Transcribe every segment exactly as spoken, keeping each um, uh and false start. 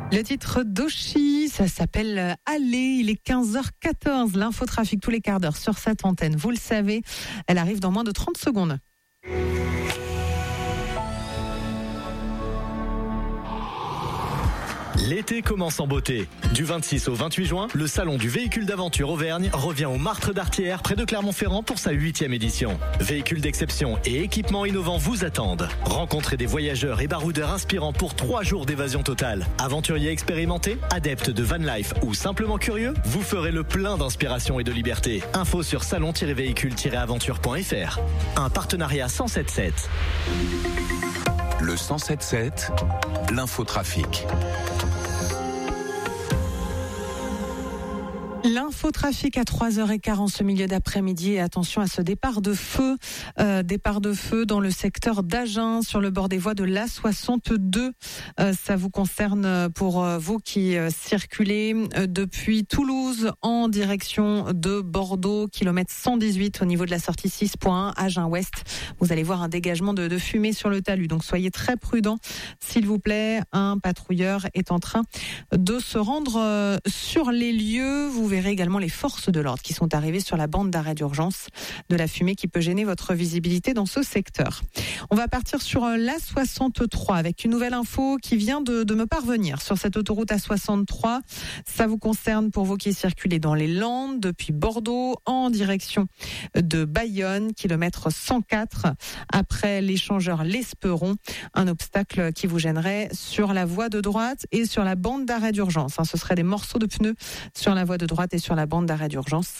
Le titre d'Oshi, ça s'appelle Aller, il est quinze heures quatorze, l'infotrafic tous les quarts d'heure sur cette antenne, vous le savez, elle arrive dans moins de trente secondes. L'été commence en beauté. Du vingt-six au vingt-huit juin, le salon du véhicule d'aventure Auvergne revient au Martre d'Artière près de Clermont-Ferrand pour sa huitième édition. Véhicules d'exception et équipements innovants vous attendent. Rencontrez des voyageurs et baroudeurs inspirants pour trois jours d'évasion totale. Aventuriers expérimentés, adeptes de van life ou simplement curieux, vous ferez le plein d'inspiration et de liberté. Info sur salon tiret véhicule tiret aventure point f r. Un partenariat cent sept sept. Le cent sept sept, l'infotrafic. L'infotrafic à trois heures quinze en ce milieu d'après-midi et attention à ce départ de feu, euh, départ de feu dans le secteur d'Agen sur le bord des voies de l'A soixante-deux. Euh, ça vous concerne pour vous qui euh, circulez depuis Toulouse en direction de Bordeaux, kilomètre cent dix-huit au niveau de la sortie six point un, Agen Ouest. Vous allez voir un dégagement de, de fumée sur le talus, donc soyez très prudents. S'il vous plaît, un patrouilleur est en train de se rendre euh, sur les lieux. Vous verrez également les forces de l'ordre qui sont arrivées sur la bande d'arrêt d'urgence, de la fumée qui peut gêner votre visibilité dans ce secteur. On va partir sur l'A soixante-trois avec une nouvelle info qui vient de, de me parvenir sur cette autoroute A soixante-trois. Ça vous concerne pour vous qui circulez dans les Landes depuis Bordeaux en direction de Bayonne, kilomètre cent quatre, après l'échangeur L'Esperon. Un obstacle qui vous gênerait sur la voie de droite et sur la bande d'arrêt d'urgence. Ce serait des morceaux de pneus sur la voie de droite et sur la bande d'arrêt d'urgence.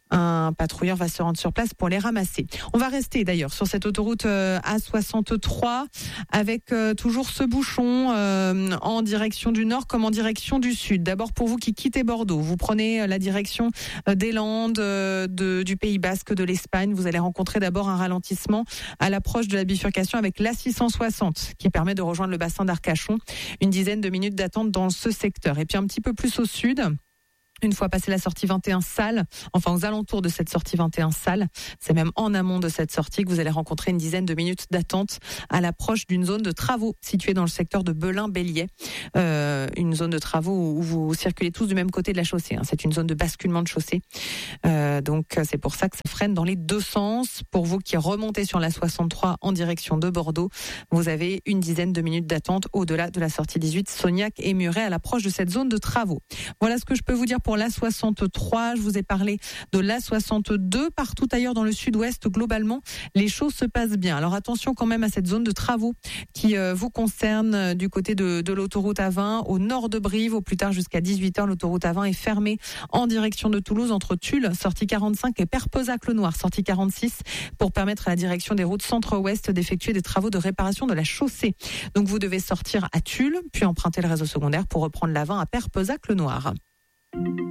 Un patrouilleur va se rendre sur place pour les ramasser. On va rester d'ailleurs sur cette autoroute A soixante-trois avec euh, toujours ce bouchon euh, en direction du nord comme en direction du sud. D'abord pour vous qui quittez Bordeaux, vous prenez la direction des Landes, euh, de, du Pays Basque, de l'Espagne. Vous allez rencontrer d'abord un ralentissement à l'approche de la bifurcation avec l'A six cent soixante qui permet de rejoindre le bassin d'Arcachon. Une dizaine de minutes d'attente dans ce secteur. Et puis un petit peu plus au sud, une fois passé la sortie vingt et un Salles, enfin aux alentours de cette sortie vingt et un Salles, c'est même en amont de cette sortie que vous allez rencontrer une dizaine de minutes d'attente à l'approche d'une zone de travaux située dans le secteur de Belin-Bélier. Euh, une zone de travaux où vous circulez tous du même côté de la chaussée. Hein. C'est une zone de basculement de chaussée. Euh, donc c'est pour ça que ça freine dans les deux sens. Pour vous qui remontez sur la soixante-trois en direction de Bordeaux, vous avez une dizaine de minutes d'attente au-delà de la sortie dix-huit Sognac et Muret à l'approche de cette zone de travaux. Voilà ce que je peux vous dire pour l'A soixante-trois, je vous ai parlé de l'A soixante-deux. Partout ailleurs dans le sud-ouest, globalement, les choses se passent bien. Alors attention quand même à cette zone de travaux qui euh, vous concerne euh, du côté de, de l'autoroute A vingt, au nord de Brive, au plus tard jusqu'à dix-huit heures. L'autoroute A vingt est fermée en direction de Toulouse entre Tulle, sortie quarante-cinq, et Perpozac-le-Noir, sortie quarante-six, pour permettre à la direction des routes centre-ouest d'effectuer des travaux de réparation de la chaussée. Donc vous devez sortir à Tulle, puis emprunter le réseau secondaire pour reprendre l'A vingt à Perpozac-le-Noir.